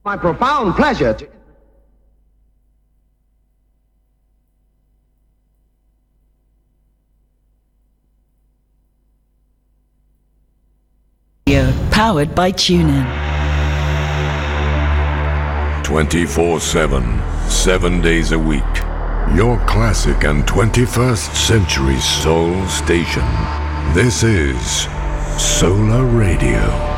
My profound pleasure to... Powered by TuneIn. 24/7, 7 days a week. Your classic and 21st century soul station. This is Solar Radio.